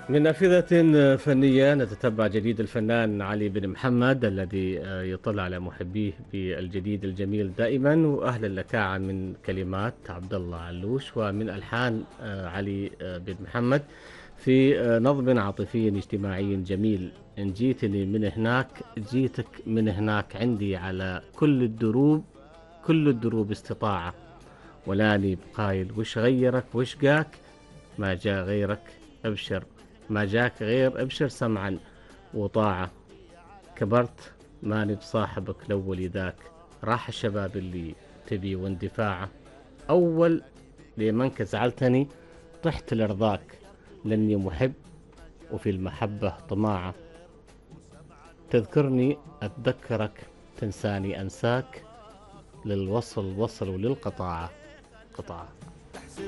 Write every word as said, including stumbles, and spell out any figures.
من نافذة فنية نتتبع جديد الفنان علي بن محمد الذي آه، يطل على محبيه بالجديد الجميل دائما، وأهلا لك من كلمات عبد الله علوش ومن ألحان آه، علي آه، بن محمد في آه، نظم عاطفي اجتماعي جميل. إن جيتني من هناك جيتك من هناك، عندي على كل الدروب كل الدروب استطاعة، ولاني بقايل وش غيرك وش جاك، ما جاء غيرك أبشر، ما جاك غير أبشر سمعا وطاعة. كبرت ماني بصاحبك الأول ذاك، راح الشباب اللي تبي واندفاعه. أول لمن زعلتني طحت لرضاك، لاني محب وفي المحبة طماعة. تذكرني أتذكرك، تنساني أنساك، للوصل وصل وللقطاعة قطعة.